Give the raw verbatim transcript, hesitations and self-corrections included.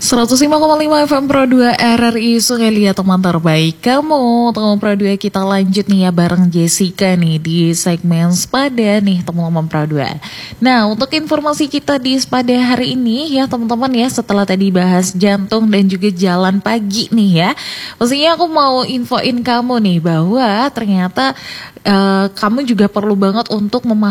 seratus lima koma lima F M Pro dua R R I Sungai Liat, teman terbaik kamu. Teman Pro dua, kita lanjut nih ya bareng Jessica nih di segmen Spada nih teman-teman Pro dua. Nah, untuk informasi kita di Spada hari ini ya teman-teman ya, setelah tadi bahas jantung dan juga jalan pagi nih ya, pastinya aku mau infoin kamu nih bahwa ternyata uh, kamu juga perlu banget untuk memahami